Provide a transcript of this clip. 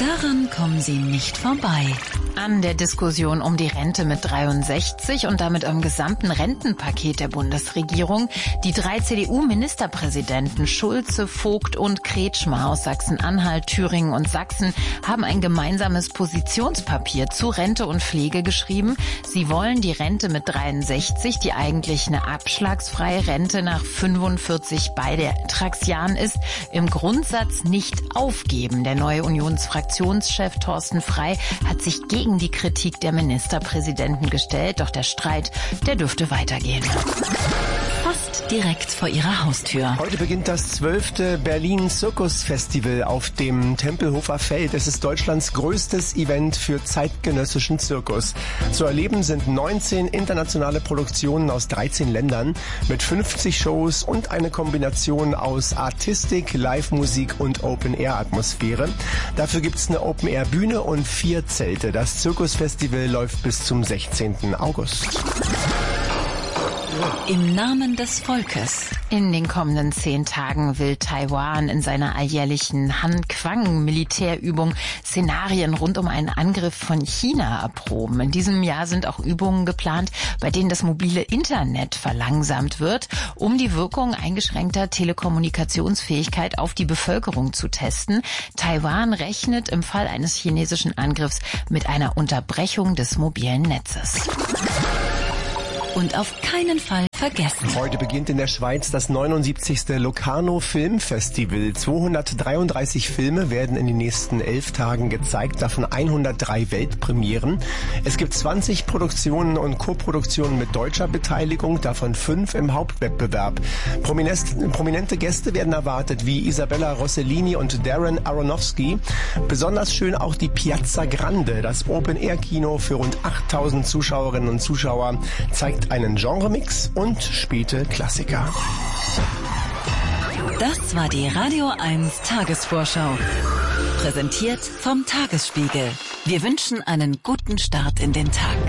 Daran kommen Sie nicht vorbei. An der Diskussion um die Rente mit 63 und damit am gesamten Rentenpaket der Bundesregierung. Die 3 CDU-Ministerpräsidenten Schulze, Vogt und Kretschmer aus Sachsen-Anhalt, Thüringen und Sachsen haben ein gemeinsames Positionspapier zu Rente und Pflege geschrieben. Sie wollen die Rente mit 63, die eigentlich eine abschlagsfreie Rente nach 45 Beitragsjahren ist, im Grundsatz nicht aufgeben. Der neue Unionsfraktionschef Thorsten Frey hat sich gegen die Kritik der Ministerpräsidenten gestellt, doch der Streit, der dürfte weitergehen. Fast direkt vor Ihrer Haustür. Heute beginnt das 12. Berlin Circus Festival auf dem Tempelhofer Feld. Es ist Deutschlands größtes Event für zeitgenössischen Zirkus. Zu erleben sind 19 internationale Produktionen aus 13 Ländern mit 50 Shows und eine Kombination aus Artistik, Live-Musik und Open-Air-Atmosphäre. Dafür gibt's eine Open-Air-Bühne und 4 Zelte. Das Circus Festival läuft bis zum 16. August. Im Namen des Volkes. In den kommenden 10 Tagen will Taiwan in seiner alljährlichen Han-Quang-Militärübung Szenarien rund um einen Angriff von China erproben. In diesem Jahr sind auch Übungen geplant, bei denen das mobile Internet verlangsamt wird, um die Wirkung eingeschränkter Telekommunikationsfähigkeit auf die Bevölkerung zu testen. Taiwan rechnet im Fall eines chinesischen Angriffs mit einer Unterbrechung des mobilen Netzes. Und auf keinen Fall vergessen. Heute beginnt in der Schweiz das 79. Locarno Filmfestival. 233 Filme werden in den nächsten 11 Tagen gezeigt, davon 103 Weltpremieren. Es gibt 20 Produktionen und Koproduktionen mit deutscher Beteiligung, davon 5 im Hauptwettbewerb. Prominente Gäste werden erwartet, wie Isabella Rossellini und Darren Aronofsky. Besonders schön auch die Piazza Grande, das Open-Air-Kino für rund 8000 Zuschauerinnen und Zuschauer, zeigt einen Genremix und späte Klassiker. Das war die Radio 1 Tagesvorschau. Präsentiert vom Tagesspiegel. Wir wünschen einen guten Start in den Tag.